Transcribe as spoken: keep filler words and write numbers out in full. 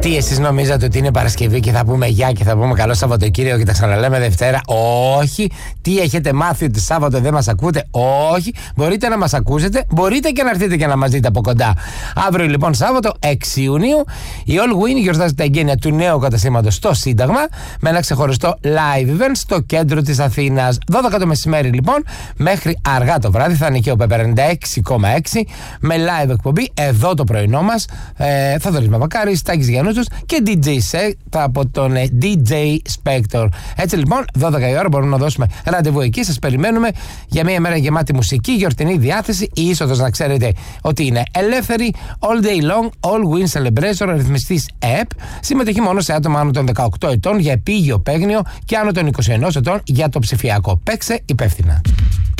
Τι εσείς νομίζατε ότι είναι Παρασκευή και θα πούμε γεια και θα πούμε καλό Σαββατοκύριακο και τα ξαναλέμε Δευτέρα? Όχι. Τι έχετε μάθει ότι Σάββατο δεν μας ακούτε? Όχι. Μπορείτε να μας ακούσετε, μπορείτε και να έρθετε και να μας δείτε από κοντά. Αύριο λοιπόν Σάββατο έξι Ιουνίου η All Win γιορτάζει τα εγγένεια του νέου καταστήματος στο Σύνταγμα με ένα ξεχωριστό live event στο κέντρο της Αθήνας. δώδεκα το μεσημέρι λοιπόν μέχρι αργά το βράδυ θα είναι και ο Πέπερ ενενήντα έξι κόμμα έξι με live εκπομπή εδώ το πρωινό μας. Ε, Θοδωρής Μαυροκάρης, Τάκης Γιαννούτσος και ντι τζέι Set από τον ε, ντι τζέι Spector. Έτσι λοιπόν, δώδεκα η ώρα μπορούμε να δώσουμε ραντεβού εκεί. Σας περιμένουμε για μια μέρα γεμάτη μουσική, γιορτινή διάθεση. Η είσοδος να ξέρετε ότι είναι ελεύθερη. All day long, all win celebration, ρυθμιστής ΕΠ. Συμμετοχή μόνο σε άτομα άνω των δεκαοκτώ ετών για επίγειο παίγνιο και άνω των είκοσι ενός ετών για το ψηφιακό. Παίξε υπεύθυνα.